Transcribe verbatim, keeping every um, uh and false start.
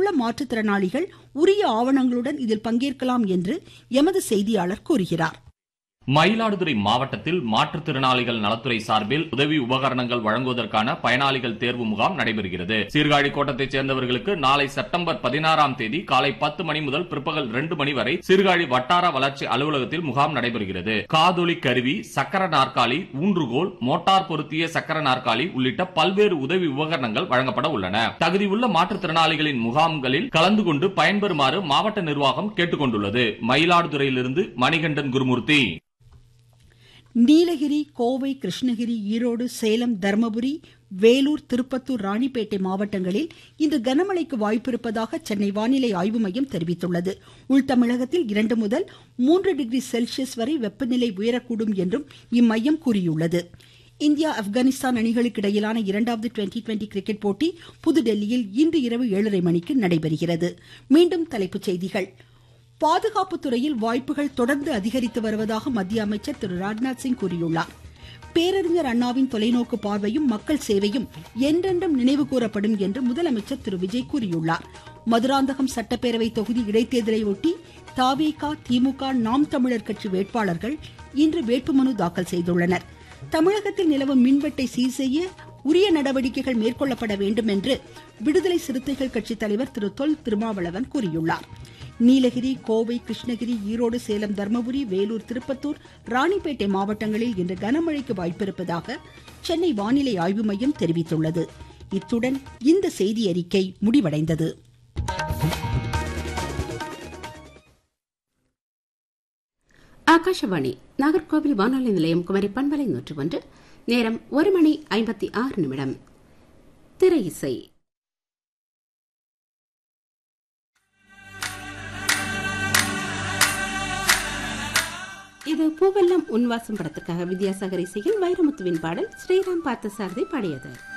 தகுதியுள்ள மாற்றுத்திறனாளிகள் உரிய ஆவணங்களுடன் இதில் பங்கேற்கலாம் என்று எமது செய்தியாளர் கூறுகிறார். மயிலாடுதுறை மாவட்டத்தில் மாற்றுத்திறனாளிகள் நலத்துறை சார்பில் உதவி உபகரணங்கள் வழங்குவதற்கான பயனாளிகள் தேர்வு முகாம் நடைபெறுகிறது. சீர்காழி கோட்டத்தைச் சேர்ந்தவர்களுக்கு நாளை செப்டம்பர் பதினாறாம் தேதி காலை பத்து மணி முதல் பிற்பகல் இரண்டு மணி வரை சீர்காழி வட்டார வளர்ச்சி அலுவலகத்தில் முகாம் நடைபெறுகிறது. காதொலி கருவி, சக்கர நாற்காலி, ஊன்றுகோல், மோட்டார் பொருத்திய சக்கர நாற்காலி உள்ளிட்ட பல்வேறு உதவி உபகரணங்கள் வழங்கப்பட உள்ளன. தகுதியுள்ள மாற்றுத்திறனாளிகளின் முகாம்களில் கலந்து கொண்டு பயன்பெறுமாறு மாவட்ட நிர்வாகம் கேட்டுக் கொண்டுள்ளது. மயிலாடுதுறையிலிருந்து மணிகண்டன் குருமூர்த்தி. நீலகிரி, கோவை, கிருஷ்ணகிரி, ஈரோடு, சேலம், தர்மபுரி, வேலூர், திருப்பத்தூர், ராணிப்பேட்டை மாவட்டங்களில் இன்று கனமழைக்கு வாய்ப்பிருப்பதாக சென்னை வானிலை ஆய்வு மையம் தெரிவித்துள்ளது. உள்தமிழகத்தில் இரண்டு முதல் மூன்று டிகிரி செல்சியஸ் வரை வெப்பநிலை உயரக்கூடும் என்றும் இம்மையம் கூறியுள்ளது. இந்தியா ஆப்கானிஸ்தான் அணிகளுக்கு இடையிலான இரண்டாவது டுவெண்டி டுவெண்டி கிரிக்கெட் போட்டி புதுடெல்லியில் இன்று இரவு ஏழரை மணிக்கு நடைபெறுகிறது. மீண்டும் தலைப்புச் செய்திகள். பாதுகாப்பு துறையில் வாய்ப்புகள் தொடர்ந்து அதிகரித்து வருவதாக மத்திய அமைச்சர் திரு ராஜ்நாத் சிங் கூறியுள்ளார். பேரறிஞர் அண்ணாவின் தொலைநோக்கு பார்வையும் மக்கள் சேவையும் என்றென்றும் நினைவு கூறப்படும் என்று முதலமைச்சர் திரு விஜய் கூறியுள்ளார். மதுராந்தகம் சட்டப்பேரவை தொகுதி இடைத்தேர்தலை ஒட்டி தவேகா, திமுக, நாம் தமிழர் கட்சி வேட்பாளர்கள் இன்று வேட்புமனு தாக்கல் செய்துள்ளனர். தமிழகத்தில் நிலவும் மின்வெட்டை சீர் செய்ய உரிய நடவடிக்கைகள் மேற்கொள்ளப்பட வேண்டும் என்று விடுதலை சிறுத்தைகள் கட்சி தலைவர் திரு தொல் திருமாவளவன் கூறியுள்ளார். நீலகிரி, கோவை, கிருஷ்ணகிரி, ஈரோடு, சேலம், தர்மபுரி, வேலூர், திருப்பத்தூர், ராணிப்பேட்டை மாவட்டங்களில் இன்று கனமழைக்கு வாய்ப்பிருப்பதாக சென்னை வானிலை ஆய்வு மையம் தெரிவித்துள்ளது. இத்துடன் இந்த செய்தி அறிக்கை முடிவடைந்தது. ஆகாஷவாணி நாகர்கோவில் வானொலி நிலையம் குமரி பண்பலை நூற்று ஒன்று. நேரம் ஒரு மணி ஐம்பத்தி ஆறு நிமிடம். திரை இசை. இது பூவெல்லாம் உன்வாசம் படத்திற்காக வித்யாசாகர் இசையில் வைரமுத்துவின் பாடல் ஸ்ரீராம் பார்த்தசாரதி பாடியது.